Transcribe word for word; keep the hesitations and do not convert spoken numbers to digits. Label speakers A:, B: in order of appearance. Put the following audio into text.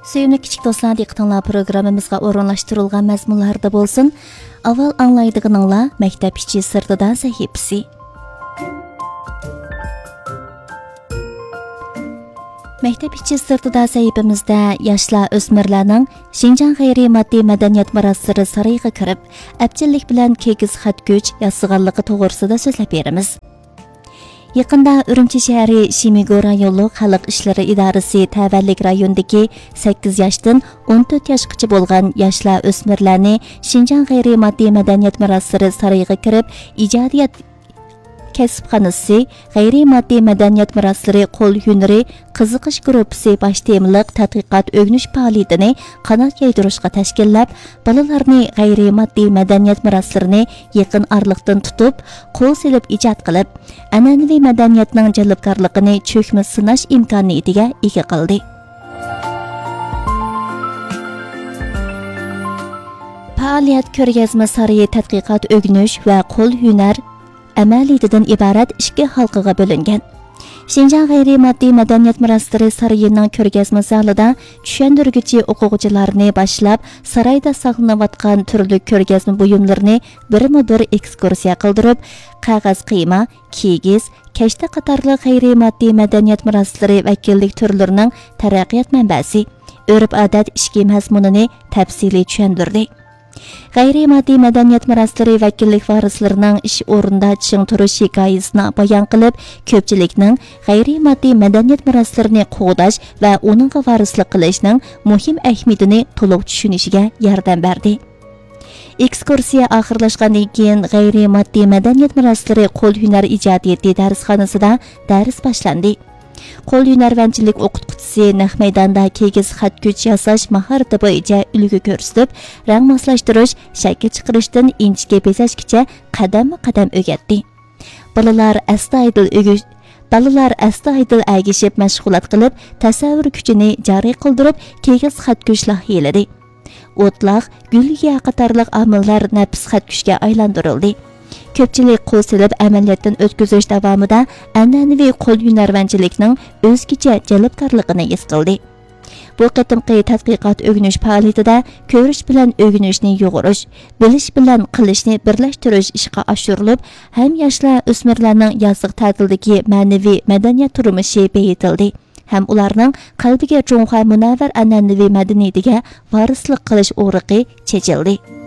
A: Sevimli kichik do'stlar, diqqatinglar programmamizga o'rinlashtirilgan mazmunlarda bo'lsin. Avval anglaydiganinglar maktab ichi sirtidan sahifasi. Maktab ichi sirtida sahifamizda yoshlar o'smirlarning Xinjiang g'ayriy moddiy madaniyat marosimi saroyiga kirib, abchillik bilan kegiz xatgo'ch yozganligi to'g'risida so'zlab beramiz. Yaqında Urumchi shahri Shimigo rayonluq xalq ishlari idorasi tavallik rayondagi sakkiz yoshdan o'n to'rt yoshgacha bo'lgan yoshlar o'smirlarni Xinjiang g'ayriy moddiy madaniyat marosimi saroyiga kirib, ijodiyat kasbxonasi g'ayriy moddiy madaniyat marosimi qo'l hunari qiziqish guruhi bosh temliq tadqiqot o'rganish faoliyatini qanot yaydirishga tashkillab, bolalarni g'ayriy moddiy madaniyat marosimini yaqin orliqdan tutib, qo'l silib ijod qilib, an'anaviy madaniyatning jalbkorligini cho'kma sinash imkoniyatiga ega qildi. Faoliyat ko'rgazma saroyi tadqiqot o'rganish va qo'l hunar amaliyatidan iborat ikki halqaga bo'lingan. Xinjiang g'ayriy moddiy madaniyat marosimi saroyining ko'rgazma zalida tushuntirguchi o'quvchilarni boshlab, saroyda saqlanayotgan turli ko'rgazma buyumlarini birma-bir ekskursiya qildirib, qog'oz qiyma, kigiz, kashta qatorli g'ayriy moddiy madaniyat marosimi vakillik turlarining taraqqiyot manbasi, urf-odat ishki mazmunini tafsiliy tushuntirdi. G'ayriy moddiy madaniyat marosimi vakillik varislarining ish o'rnida ching turish hikoyasini bayon qilib, ko'pchilikning g'ayriy moddiy madaniyat marosimiini qo'g'dash va uning varislik qilishning muhim ahamiyatini to'liq tushunishiga yordam berdi. Ekskursiya oxirlashgandan keyin g'ayriy moddiy madaniyat marosimi qo'l hunar ijodiyati darsxonasida dars boshlandi. Qo'l hunarvanchilik o'qituvchisi naq maydonda kegiz xatgo'ch yasash mahorati bo'yicha ulgu ko'rsatib, rang moslashtirish, shakl chiqarishdan inchga bezashgacha qadam-qadam o'rgatdi. Bolalar astoydil o'gish Balalar astoydil agishib mashg'ulot qilib, tasavvur kuchini joriy qildirib, kegiz xatgo'ch lahiyaladi. O'tloq, gulga qatorliq omillar nafs xatgo'chga aylantirildi. Ko'pchilik qo'l silib amaliyotdan o'tkazish davomida an'anaviy qo'l hunarvanchilikning o'zgacha jalbkorligini his qildi. Bu qatimqi tadqiqot o'rganish faoliyatida ko'rish bilan o'rganishni yo'g'irish, bilish bilan qilishni birlashtirish ishga oshirilib, ham yoshlar o'smirlarning yoziq ta'tildagi ma'naviy madaniyat turmushi beyitildi. Ham ularning qalbiga Jungha munavvar an'anaviy madaniyatiga varislik qilish o'riqi chechildi.